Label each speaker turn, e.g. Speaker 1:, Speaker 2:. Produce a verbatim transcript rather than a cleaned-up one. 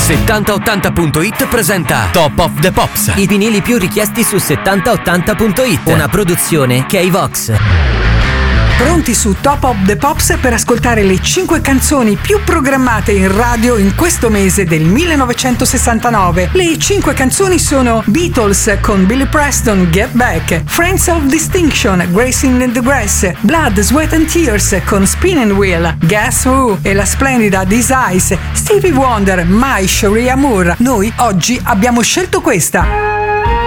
Speaker 1: settanta ottanta punto it presenta Top of the Pops.
Speaker 2: I vinili più richiesti su settanta ottanta punto it. Una produzione K-Vox.
Speaker 3: Pronti su Top of the Pops per ascoltare le cinque canzoni più programmate in radio in questo mese del millenovecentosessantanove. Le cinque canzoni sono Beatles con Billy Preston, Get Back, Friends of Distinction, Gracing in the Grass, Blood, Sweat and Tears con Spinning Wheel, Guess Who e la splendida These Eyes, Stevie Wonder, My Sharia Moore. Noi oggi abbiamo scelto questa.